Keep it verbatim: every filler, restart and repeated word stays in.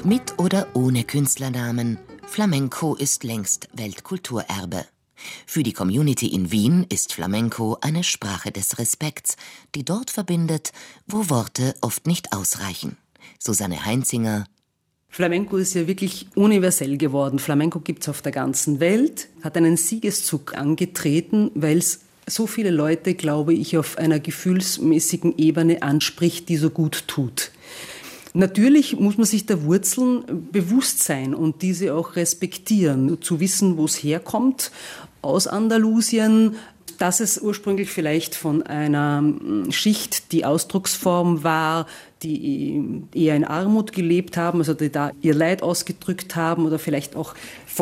Mit oder ohne Künstlernamen, Flamenco ist längst Weltkulturerbe. Für die Community in Wien ist Flamenco eine Sprache des Respekts, die dort verbindet, wo Worte oft nicht ausreichen. Susanne Heinzinger: Flamenco ist ja wirklich universell geworden. Flamenco gibt es auf der ganzen Welt, hat einen Siegeszug angetreten, weil es so viele Leute, glaube ich, auf einer gefühlsmäßigen Ebene anspricht, die so gut tut. Natürlich muss man sich der Wurzeln bewusst sein und diese auch respektieren, zu wissen, wo es herkommt, aus Andalusien, dass es ursprünglich vielleicht von einer Schicht, die Ausdrucksform war, die eher in Armut gelebt haben, also die da ihr Leid ausgedrückt haben oder vielleicht auch